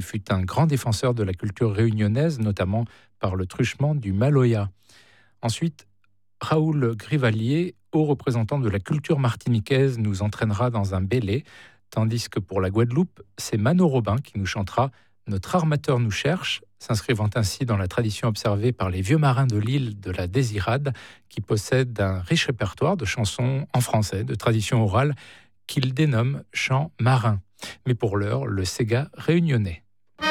fut un grand défenseur de la culture réunionnaise, notamment par le truchement du Maloya. Ensuite, Raoul Grivalier, haut représentant de la culture martiniquaise, nous entraînera dans un bélé, tandis que pour la Guadeloupe, c'est Mano Robin qui nous chantera Notre armateur nous cherche, s'inscrivant ainsi dans la tradition observée par les vieux marins de l'île de la Désirade, qui possèdent un riche répertoire de chansons en français, de tradition orale, qu'ils dénomment chants marins. Mais pour l'heure, le Sega réunionnais.